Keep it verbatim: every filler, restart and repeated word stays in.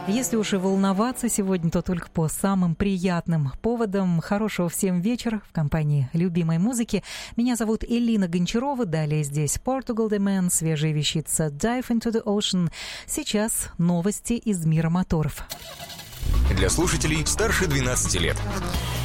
Если уж и волноваться сегодня, то только по самым приятным поводам. Хорошего всем вечера в компании любимой музыки. Меня зовут Элина Гончарова. Далее здесь Portugal The Man, свежая вещица Dive Into The Ocean. Сейчас новости из мира моторов. Для слушателей старше двенадцати лет.